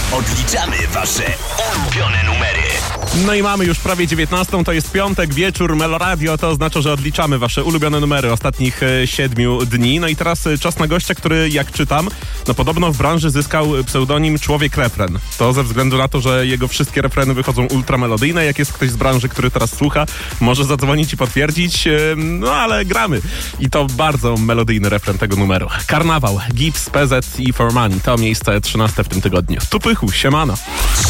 Odliczamy wasze ulubione numery. No i mamy już prawie 19, to jest piątek, wieczór, Meloradio, to oznacza, że odliczamy wasze ulubione numery ostatnich 7 dni. No i teraz czas na gościa, który, jak czytam, no podobno w branży zyskał pseudonim Człowiek Refren. To ze względu na to, że jego wszystkie refreny wychodzą ultramelodyjne. Jak jest ktoś z branży, który teraz słucha, może zadzwonić i potwierdzić, no ale gramy. I to bardzo melodyjny refren tego numeru. Karnawał, Gibbs, PZ i For Money. To miejsce 13 w tym tygodniu. Tu Pychu, siemano.